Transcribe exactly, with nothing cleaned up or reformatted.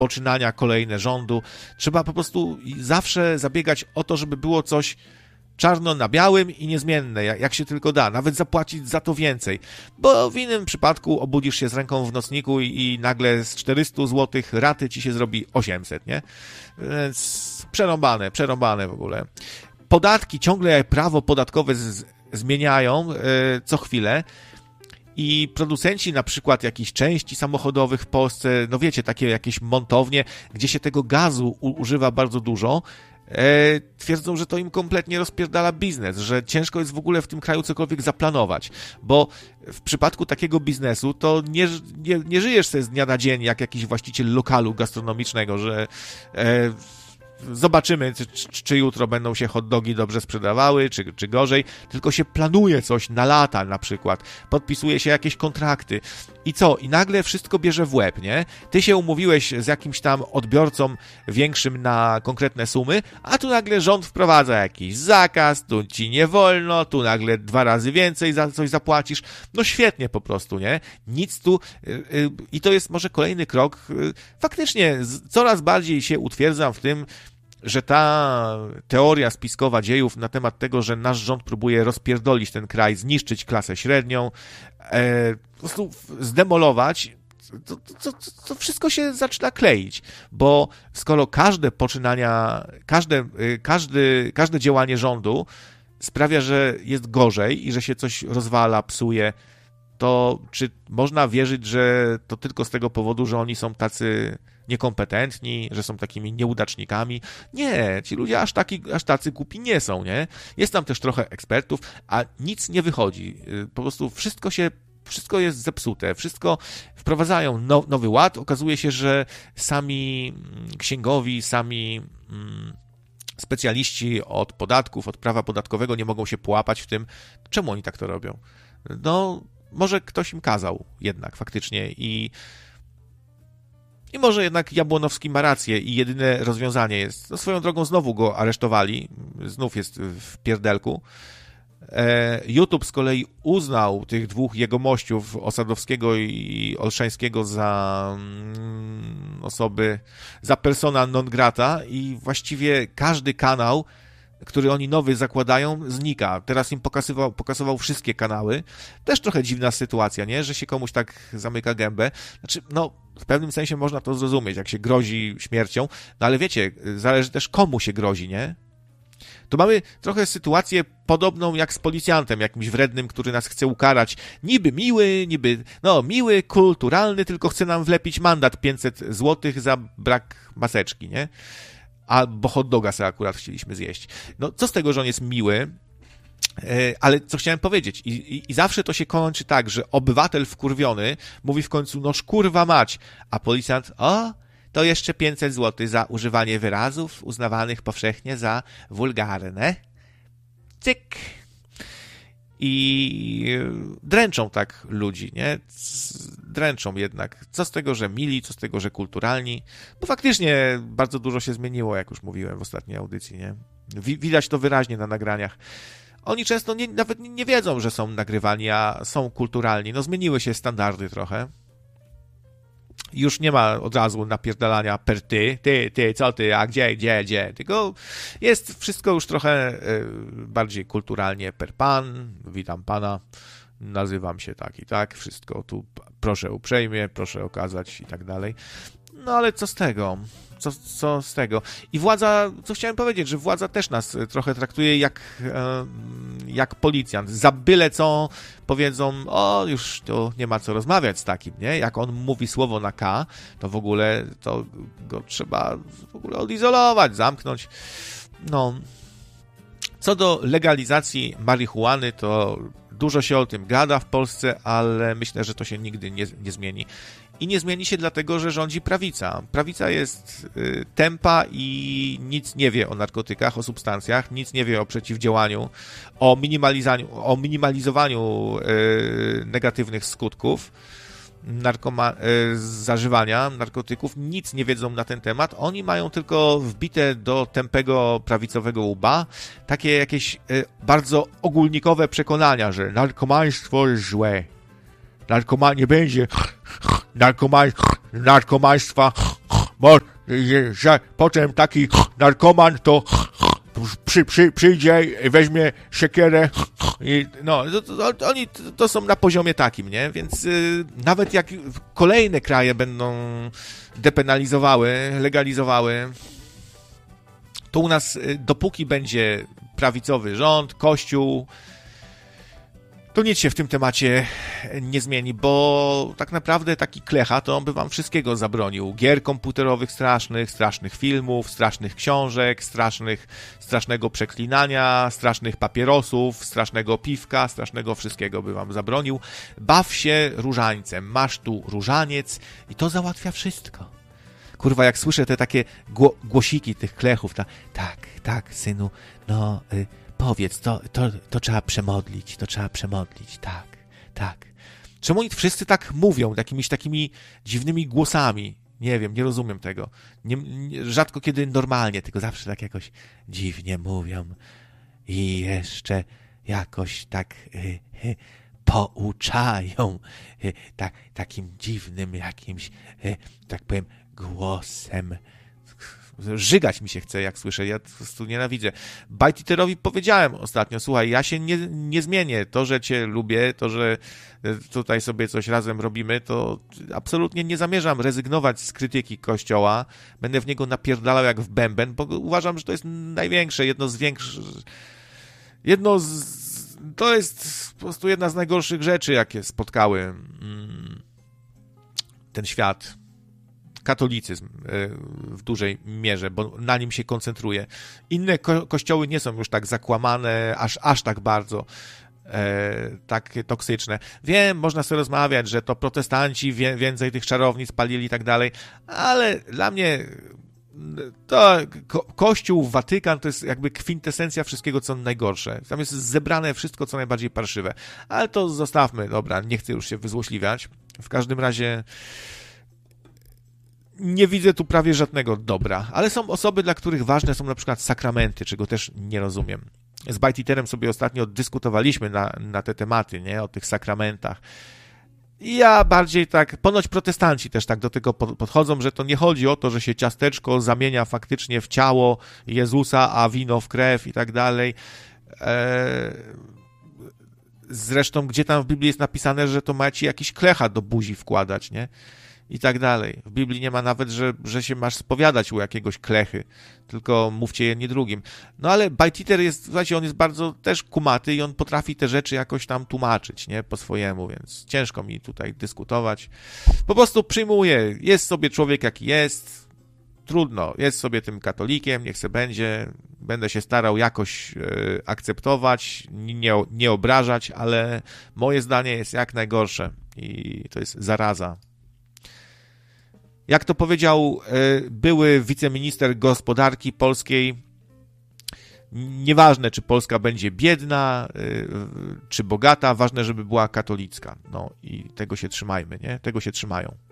poczynania kolejne rządu. Trzeba po prostu zawsze zabiegać o to, żeby było coś czarno na białym i niezmienne, jak się tylko da, nawet zapłacić za to więcej, bo w innym przypadku obudzisz się z ręką w nocniku i, i nagle z czterysta złotych raty ci się zrobi osiemset, nie? Więc przerąbane, przerąbane w ogóle. Podatki, ciągle prawo podatkowe z, zmieniają yy, co chwilę i producenci na przykład jakichś części samochodowych w Polsce, no wiecie, takie jakieś montownie, gdzie się tego gazu u, używa bardzo dużo, E, twierdzą, że to im kompletnie rozpierdala biznes, że ciężko jest w ogóle w tym kraju cokolwiek zaplanować, bo w przypadku takiego biznesu to nie, nie, nie żyjesz sobie z dnia na dzień jak jakiś właściciel lokalu gastronomicznego, że e, zobaczymy, czy, czy jutro będą się hot dogi dobrze sprzedawały, czy, czy gorzej, tylko się planuje coś na lata na przykład, podpisuje się jakieś kontrakty i co? I nagle wszystko bierze w łeb, nie? Ty się umówiłeś z jakimś tam odbiorcą większym na konkretne sumy, a tu nagle rząd wprowadza jakiś zakaz, tu ci nie wolno, tu nagle dwa razy więcej za coś zapłacisz. No świetnie po prostu, nie? Nic tu... Yy, yy, I to jest może kolejny krok. Yy, faktycznie z, coraz bardziej się utwierdzam w tym, że ta teoria spiskowa dziejów na temat tego, że nasz rząd próbuje rozpierdolić ten kraj, zniszczyć klasę średnią, e, po prostu zdemolować, to, to, to, to wszystko się zaczyna kleić, bo skoro każde poczynania, każde, każdy, każde działanie rządu sprawia, że jest gorzej i że się coś rozwala, psuje, to czy można wierzyć, że to tylko z tego powodu, że oni są tacy niekompetentni, że są takimi nieudacznikami? Nie, ci ludzie aż, taki, aż tacy głupi nie są, nie? Jest tam też trochę ekspertów, a nic nie wychodzi. Po prostu wszystko się, wszystko jest zepsute, wszystko wprowadzają now, nowy ład. Okazuje się, że sami księgowi, sami mm, specjaliści od podatków, od prawa podatkowego nie mogą się połapać w tym, czemu oni tak to robią. No, może ktoś im kazał jednak faktycznie i I może jednak Jabłonowski ma rację i jedyne rozwiązanie jest, no swoją drogą znowu go aresztowali, znów jest w pierdelku. E, YouTube z kolei uznał tych dwóch jegomościów, Osadowskiego i Olszańskiego, za mm, osoby, za persona non grata i właściwie każdy kanał, który oni nowy zakładają, znika. Teraz im pokazywał, pokazywał wszystkie kanały. Też trochę dziwna sytuacja, nie? Że się komuś tak zamyka gębę. Znaczy, no, w pewnym sensie można to zrozumieć, jak się grozi śmiercią, no ale wiecie, zależy też komu się grozi, nie? Tu mamy trochę sytuację podobną jak z policjantem, jakimś wrednym, który nas chce ukarać. Niby miły, niby, no, miły, kulturalny, tylko chce nam wlepić mandat pięćset złotych za brak maseczki, nie? Albo hot doga sobie akurat chcieliśmy zjeść. No, co z tego, że on jest miły, ale co chciałem powiedzieć, I, i, i zawsze to się kończy tak, że obywatel wkurwiony mówi w końcu, no kurwa mać, a policjant, o, to jeszcze pięćset złotych za używanie wyrazów uznawanych powszechnie za wulgarne. Cyk. I dręczą tak ludzi, nie? Dręczą jednak. Co z tego, że mili, co z tego, że kulturalni, bo faktycznie bardzo dużo się zmieniło, jak już mówiłem w ostatniej audycji, nie? Widać to wyraźnie na nagraniach. Oni często nie, nawet nie wiedzą, że są nagrywani, a są kulturalni. No zmieniły się standardy trochę. Już nie ma od razu napierdalania per ty, ty, ty, co ty, a gdzie, gdzie, gdzie, tylko jest wszystko już trochę y, bardziej kulturalnie per pan, witam pana, nazywam się tak i tak, wszystko tu proszę uprzejmie, proszę okazać i tak dalej. No ale co z tego? Co, co z tego? I władza, co chciałem powiedzieć, że władza też nas trochę traktuje jak, jak policjant. Za byle co powiedzą, o, już tu nie ma co rozmawiać z takim, nie? Jak on mówi słowo na K, to w ogóle to go trzeba w ogóle odizolować, zamknąć. No. Co do legalizacji marihuany, to dużo się o tym gada w Polsce, ale myślę, że to się nigdy nie, nie zmieni. I nie zmieni się dlatego, że rządzi prawica. Prawica jest y, tępa i nic nie wie o narkotykach, o substancjach, nic nie wie o przeciwdziałaniu, o minimalizowaniu, o minimalizowaniu y, negatywnych skutków narkoma- y, zażywania narkotyków. Nic nie wiedzą na ten temat. Oni mają tylko wbite do tępego prawicowego łba takie jakieś y, bardzo ogólnikowe przekonania, że narkomaństwo jest złe. Narkoma nie będzie narkomań, narkomaństwa, bo że potem taki narkoman to przy, przy, przyjdzie i weźmie siekierę i no, to, to, oni to są na poziomie takim, nie? Więc y, nawet jak kolejne kraje będą depenalizowały, legalizowały, to u nas y, dopóki będzie prawicowy rząd, kościół, to nic się w tym temacie nie zmieni, bo tak naprawdę taki klecha to on by wam wszystkiego zabronił. Gier komputerowych strasznych, strasznych filmów, strasznych książek, strasznych, strasznego przeklinania, strasznych papierosów, strasznego piwka, strasznego wszystkiego by wam zabronił. Baw się różańcem, masz tu różaniec i to załatwia wszystko. Kurwa, jak słyszę te takie gło- głosiki tych klechów, ta, tak, tak, synu, no... Y- Powiedz, to, to, to trzeba przemodlić, to trzeba przemodlić, tak, tak. Czemu oni wszyscy tak mówią, jakimiś takimi dziwnymi głosami? Nie wiem, nie rozumiem tego. Nie, nie, rzadko kiedy normalnie, tylko zawsze tak jakoś dziwnie mówią. I jeszcze jakoś tak y, y, pouczają y, tak, takim dziwnym jakimś, y, tak powiem, głosem. Żygać mi się chce, jak słyszę, ja po prostu nienawidzę. Bajtiterowi powiedziałem ostatnio, słuchaj, ja się nie, nie zmienię, to, że cię lubię, to, że tutaj sobie coś razem robimy, to absolutnie nie zamierzam rezygnować z krytyki Kościoła, będę w niego napierdalał jak w bęben, bo uważam, że to jest największe, jedno z większych, jedno z, to jest po prostu jedna z najgorszych rzeczy, jakie spotkały ten świat. Katolicyzm w dużej mierze, bo na nim się koncentruje. Inne ko- kościoły nie są już tak zakłamane, aż, aż tak bardzo e, tak toksyczne. Wiem, można sobie rozmawiać, że to protestanci wie, więcej tych czarownic palili i tak dalej, ale dla mnie to ko- Kościół, Watykan to jest jakby kwintesencja wszystkiego, co najgorsze. Tam jest zebrane wszystko, co najbardziej parszywe. Ale to zostawmy, dobra, nie chcę już się wyzłośliwiać. W każdym razie nie widzę tu prawie żadnego dobra, ale są osoby, dla których ważne są na przykład sakramenty, czego też nie rozumiem. Z Bajtiterem sobie ostatnio dyskutowaliśmy na, na te tematy, nie, o tych sakramentach. I ja bardziej tak, ponoć protestanci też tak do tego podchodzą, że to nie chodzi o to, że się ciasteczko zamienia faktycznie w ciało Jezusa, a wino w krew i tak dalej. Eee... Zresztą gdzie tam w Biblii jest napisane, że to macie jakiś klecha do buzi wkładać, nie? I tak dalej. W Biblii nie ma nawet, że, że się masz spowiadać u jakiegoś klechy, tylko mówcie jedni drugim. No ale Bajtiter jest, słuchajcie, on jest bardzo też kumaty i on potrafi te rzeczy jakoś tam tłumaczyć, nie, po swojemu, więc ciężko mi tutaj dyskutować. Po prostu przyjmuję, jest sobie człowiek jaki jest, trudno, jest sobie tym katolikiem, niech se będzie, będę się starał jakoś e, akceptować, nie, nie obrażać, ale moje zdanie jest jak najgorsze i to jest zaraza. Jak to powiedział były wiceminister gospodarki polskiej, nieważne, czy Polska będzie biedna, czy bogata, ważne, żeby była katolicka. No i tego się trzymajmy, nie? Tego się trzymają.